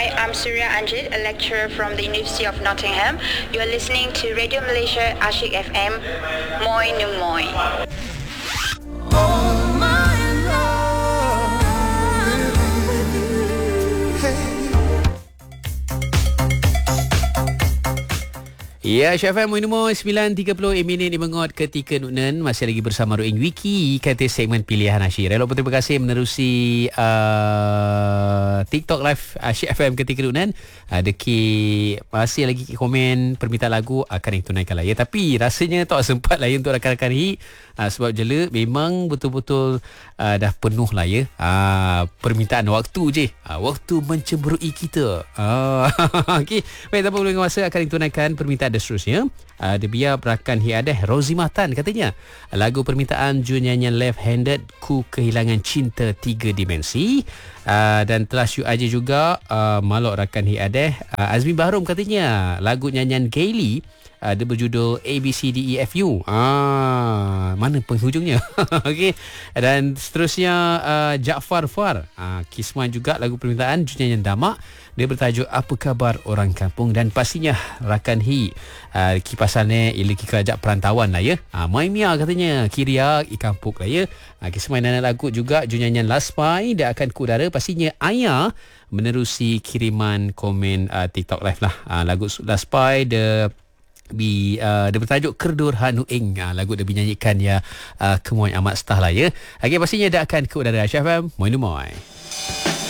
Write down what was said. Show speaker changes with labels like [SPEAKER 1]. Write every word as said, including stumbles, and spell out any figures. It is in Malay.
[SPEAKER 1] Hi, I'm Surya Anjit, a lecturer from the University of Nottingham. You're listening to Radio Malaysia Ashik F M. Moi nu moi.
[SPEAKER 2] Ya, Syaf M, Moinumoi, sembilan tiga puluh minit di mengot ketika Nunan. Masih lagi bersama Ruing Wiki, kata segmen pilihan Asyik. Relok terima kasih menerusi uh, TikTok Live Asyik F M ketika Nunan. uh, Deki masih lagi komen permintaan lagu akan ditunaikan lah ya. Tapi rasanya tak sempat lah ya untuk rakan-rakan ni. uh, Sebab jela memang betul-betul uh, dah penuh lah ya. uh, Permintaan waktu je, uh, waktu mencemburui kita. uh, Okey, baik, tanpa berlengah masa akan ditunaikan permintaan dan seterusnya. Uh, dia biar berakan hiadah Rozimah Tan katanya. Lagu permintaan Jun nyanyian Left Handed, Ku Kehilangan Cinta Tiga Dimensi. Uh, dan telah syuk aja juga uh, malok rakan hiadah uh, Azmi Bahrum katanya. Lagu nyanyian Kaylee, uh, dia berjudul A B C D E F U. Ah, mana penghujungnya? Okey. Dan seterusnya uh, Jaafar Far, uh, Kisman juga lagu permintaan Jun nyanyian Damak. Dia bertajuk Apa Khabar Orang Kampung. Dan pastinya rakan hi uh, kipasannya ialah kerajaan perantauan lah ya. uh, Mai Mia katanya Kiria i kampung lah ya. uh, Kismai nana lagu juga Junyanyan Laspai. Dia akan ke udara pastinya Ayah menerusi kiriman komen uh, TikTok live lah. uh, Lagu Laspai dia Bi, uh, dia bertajuk Kerdur Hanu Ing. uh, Lagu dia dinyanyikan ya uh, Kemoy Amat Stah lah ya. Okay, pastinya dia akan ke udara Syaf M. Moi nu moi.